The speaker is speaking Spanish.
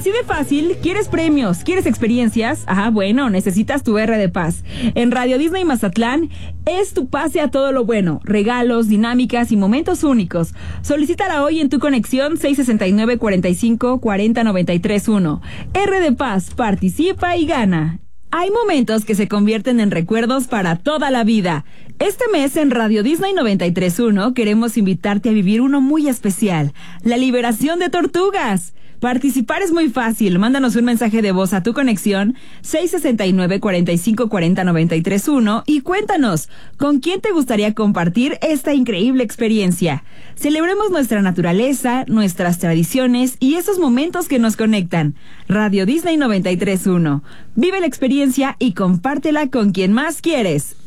Así de fácil, ¿quieres premios? ¿Quieres experiencias? Bueno, necesitas tu R de Paz. En Radio Disney Mazatlán es tu pase a todo lo bueno. Regalos, dinámicas y momentos únicos. Solicítala hoy en tu conexión 669-45-40-93-1. R de Paz, participa y gana. Hay momentos que se convierten en recuerdos para toda la vida. Este mes en Radio Disney 93.1 queremos invitarte a vivir uno muy especial, la liberación de tortugas. Participar es muy fácil. Mándanos un mensaje de voz a tu conexión 669-45-40-93-1 y cuéntanos con quién te gustaría compartir esta increíble experiencia. Celebremos nuestra naturaleza, nuestras tradiciones y esos momentos que nos conectan. Radio Disney 93.1. Vive la experiencia y compártela con quien más quieres.